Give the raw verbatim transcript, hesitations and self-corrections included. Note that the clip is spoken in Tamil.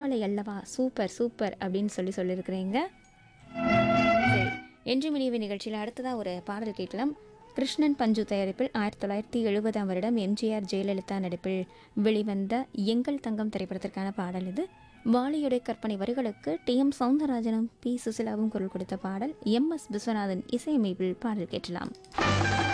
காலை அல்லவா, சூப்பர் சூப்பர் அப்படின்னு சொல்லி சொல்லியிருக்கிறீங்க. சரி, என்று மினியவை நிகழ்ச்சியில் அடுத்ததாக ஒரு பாடல் கேட்கலாம். கிருஷ்ணன் பஞ்சு தயாரிப்பில் ஆயிரத்தி தொள்ளாயிரத்தி எழுபதாம் வருடம் எம்ஜிஆர் ஜெயலலிதா நடிப்பில் வெளிவந்த எங்கள் தங்கம் திரைப்படத்திற்கான பாடல் இது. வாலியுடைய கற்பனை வரிகளுக்கு டி எம் சௌந்தரராஜனும் பி சுசிலாவும் குரல் கொடுத்த பாடல். எம் எஸ் விஸ்வநாதன் இசையமைப்பில் பாடல் கேட்கலாம்.